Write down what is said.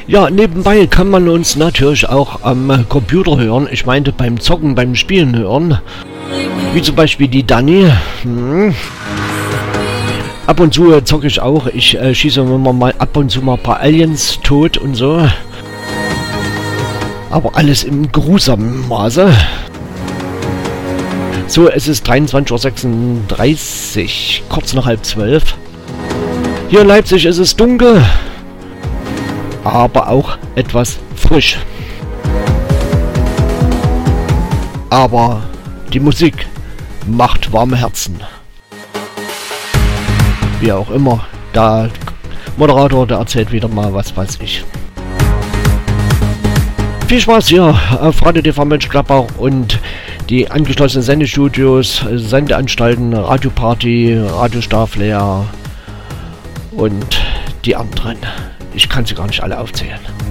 Ja, nebenbei kann man uns natürlich auch am Computer hören. Ich meinte beim Zocken, beim Spielen hören. Wie zum Beispiel die Dani. Ab und zu zocke ich auch. Ich schieße immer mal ab und zu mal ein paar Aliens tot und so. Aber alles im geruhsamen Maße. So, es ist 23:36 Uhr, kurz nach 11:30. Hier in Leipzig ist es dunkel, aber auch etwas frisch. Aber die Musik macht warme Herzen. Wie auch immer, der Moderator, der erzählt wieder mal was weiß ich. Viel Spaß hier auf Radio TV Mönchengladbach und die angeschlossenen Sendestudios, Sendeanstalten, Radio Party, Radio Starflair und die anderen. Ich kann sie gar nicht alle aufzählen.